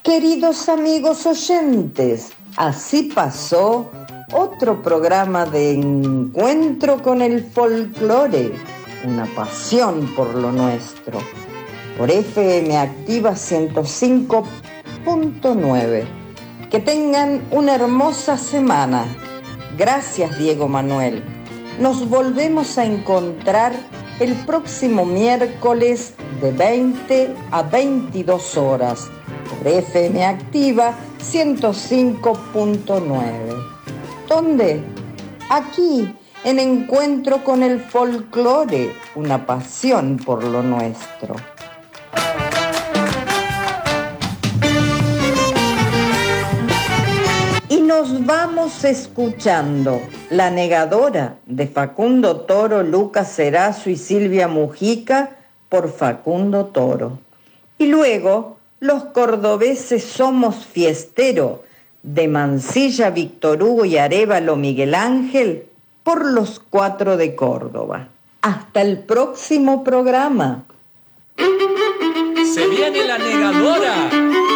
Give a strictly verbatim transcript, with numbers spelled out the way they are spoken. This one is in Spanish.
Queridos amigos oyentes, así pasó otro programa de encuentro con el folclore, una pasión por lo nuestro, por F M Activa ciento cinco punto nueve. Que tengan una hermosa semana. Gracias, Diego Manuel. Nos volvemos a encontrar el próximo miércoles de veinte a veintidós horas por F M Activa ciento cinco punto nueve. ¿Dónde? Aquí, en Encuentro con el Folclore, una pasión por lo nuestro. Y nos vamos escuchando La Negadora de Facundo Toro, Lucas Cerazo y Silvia Mujica por Facundo Toro. Y luego Los Cordobeses Somos Fiestero de Mansilla, Víctor Hugo y Arévalo Miguel Ángel por Los Cuatro de Córdoba. Hasta el próximo programa. Se viene La Negadora.